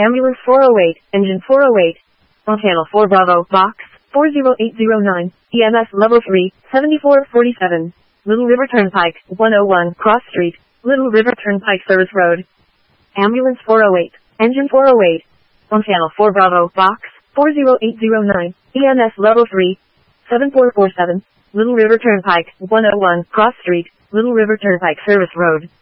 Ambulance 408, Engine 408. On Channel 4 Bravo, Box 40809, EMS Level 3, 7447. Little River Turnpike, 101, Cross Street, Little River Turnpike Service Road. Ambulance 408, Engine 408. On Channel 4 Bravo, Box 40809, EMS Level 3, 7447. Little River Turnpike, 101, Cross Street, Little River Turnpike Service Road.